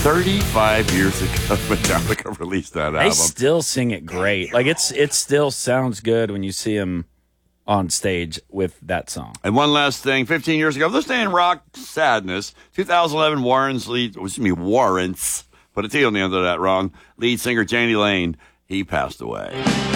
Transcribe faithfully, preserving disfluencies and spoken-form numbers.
thirty-five years ago, Metallica released that album. They still sing it great. Like it's it still sounds good when you see them on stage with that song. And one last thing, fifteen years ago, this day in rock sadness, two thousand eleven Warren's lead, excuse me, Warrants, put a T on the end of that wrong, lead singer Jani Lane, he passed away.